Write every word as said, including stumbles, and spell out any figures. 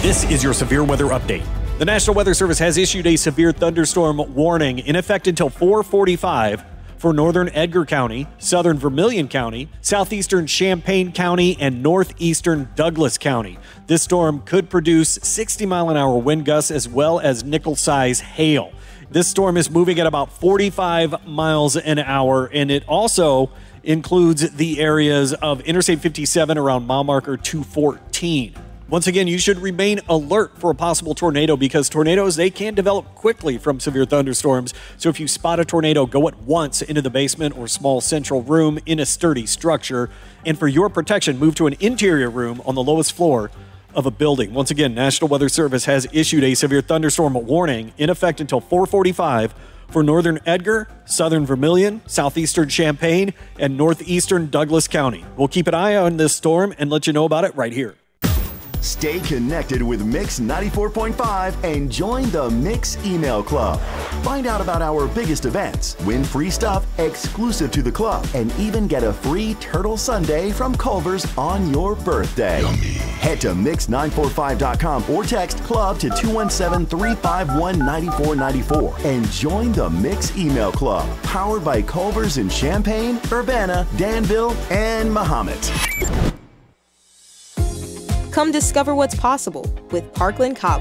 This is your severe weather update. The National Weather Service has issued a severe thunderstorm warning in effect until four forty-five for northern Edgar County, southern Vermilion County, southeastern Champaign County, and northeastern Douglas County. This storm could produce sixty mile an hour wind gusts as well as nickel-size hail. This storm is moving at about forty-five miles an hour, and it also includes the areas of Interstate fifty-seven around mile marker two fourteen. Once again, you should remain alert for a possible tornado because tornadoes, they can develop quickly from severe thunderstorms. So if you spot a tornado, go at once into the basement or small central room in a sturdy structure. And for your protection, move to an interior room on the lowest floor of a building. Once again, National Weather Service has issued a severe thunderstorm warning in effect until four forty-five for northern Edgar, southern Vermilion, southeastern Champaign, and northeastern Douglas County. We'll keep an eye on this storm and let you know about it right here. Stay connected with Mix ninety-four point five and join the Mix Email Club. Find out about our biggest events, win free stuff exclusive to the club, and even get a free Turtle Sundae from Culver's on your birthday. Yummy. Head to mix nine four five dot com or text club to two one seven, three five one, nine four nine four and join the Mix Email Club, powered by Culver's in Champaign, Urbana, Danville, and Mahomet. Come discover what's possible with Parkland Cop.